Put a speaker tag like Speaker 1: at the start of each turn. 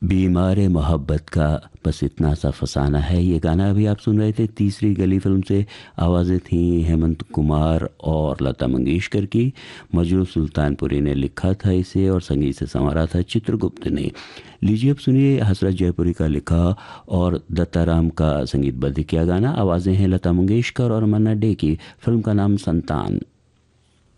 Speaker 1: बीमार मोहब्बत का बस इतना सा फसाना है। ये गाना अभी आप सुन रहे थे तीसरी गली फिल्म से। आवाज़ें थी हेमंत कुमार और लता मंगेशकर की। मजरू सुल्तानपुरी ने लिखा था इसे और संगीत से संवारा था चित्रगुप्त ने। लीजिए अब सुनिए हसरत जयपुरी का लिखा और दत्ताराम का संगीतबद्ध किया गाना। आवाज़ें हैं लता मंगेशकर और मन्ना डे की। फिल्म का नाम संतान।